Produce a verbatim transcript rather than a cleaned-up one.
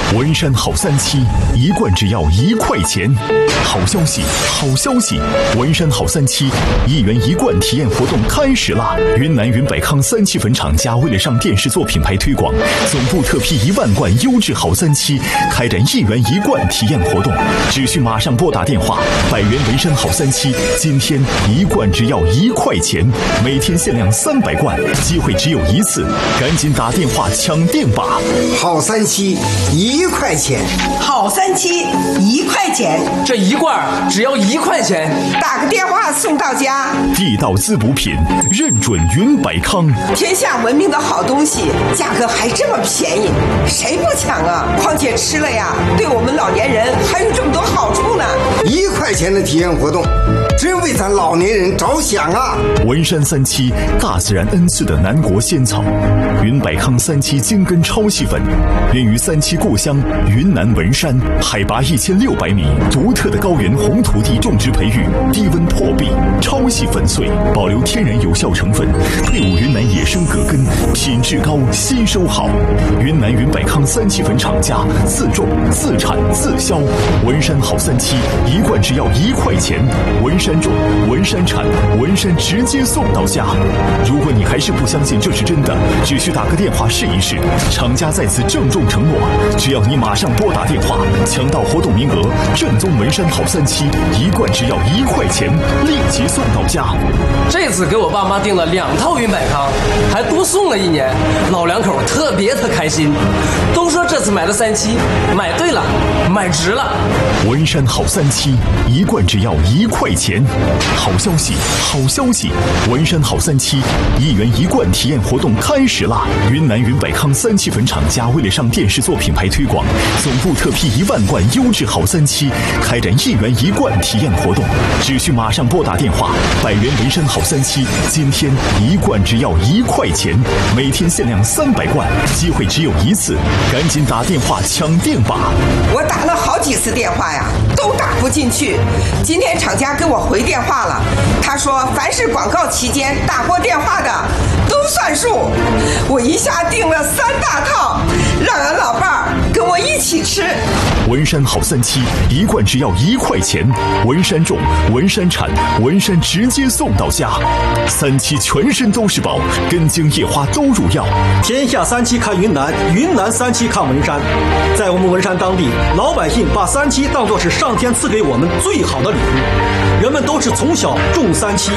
文山好三七，一罐只要一块钱。好消息，好消息！文山好三七一元一罐体验活动开始啦！云南云百康三七粉厂家为了上电视做品牌推广，总部特批一万罐优质好三七，开展一元一罐体验活动，只需马上拨打电话，百元文山好三七，今天一罐只要一块钱，每天限量三百罐，机会只有一次，赶紧打电话抢店吧！ 好三七一块钱， 好三七一块钱， 这一罐只要一块钱， 打个电话送到家。 地道滋补品，认准云百康， 天下闻名的好东西，价格还这么便宜，谁不抢啊？况且吃了呀，对我们老年人还有这么多好处呢。 一块钱的体验活动，真为咱老年人着想啊！ 文山三七，大自然恩赐的南国仙草，云百康三七精根超细粉，源于三七故乡云南文山，海拔一千六百米，独特的高原红土地种植培育，低温破壁，超细粉碎，保留天然有效成分，配伍云南野生葛根，品质高，吸收好。云南云百康三七粉厂家自种自产自销，文山好三七一罐只要一块钱，文山种文山产文山直接送到家。如果你还是不相信这是真的，只需打个电话试一试。厂家在此郑重承诺，只要你马上拨打电话抢到活动名额，正宗文山好三七一罐只要一块钱，立即送到家。 这次给我爸妈订了两套云百康，还多送了一年，老两口特别的开心，都说这次买了三七，买对了，买值了。 文山好三七一罐只要一块钱，好消息，好消息！文山好三七一元一罐体验活动开始啦！云南云百康三七粉厂家为了上电视做品牌推广，总部特批一万罐优质好三七，开展一元一罐体验活动，只需马上拨打电话，百元文山好三七，今天一罐只要一块钱，每天限量三百罐，机会只有一次，赶紧打电话抢店吧！ 我打了好几次电话呀，都打不进去。今天厂家给我回电话了，他说凡是广告期间打过电话的都算数。我一下订了三大套，让俺老伴儿跟我一起吃。 文山好三七一罐只要一块钱，文山种文山产文山直接送到家。三七全身都是宝，根茎叶花都入药。 天下三七看云南，云南三七看文山。在我们文山当地，老百姓把三七当作是上天赐给我们最好的礼物，人们都是从小种三七